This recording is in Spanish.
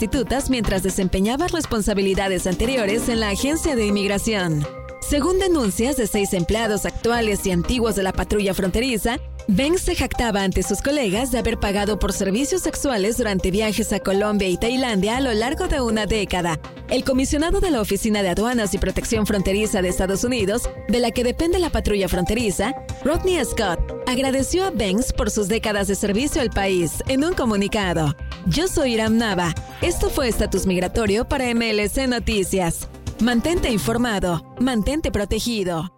sustitutas mientras desempeñaba responsabilidades anteriores en la Agencia de Inmigración. Según denuncias de 6 empleados actuales y antiguos de la patrulla fronteriza, Banks se jactaba ante sus colegas de haber pagado por servicios sexuales durante viajes a Colombia y Tailandia a lo largo de una década. El comisionado de la Oficina de Aduanas y Protección Fronteriza de Estados Unidos, de la que depende la patrulla fronteriza, Rodney Scott, agradeció a Banks por sus décadas de servicio al país en un comunicado. Yo soy Iram Nava. Esto fue Estatus Migratorio para MLC Noticias. Mantente informado, mantente protegido.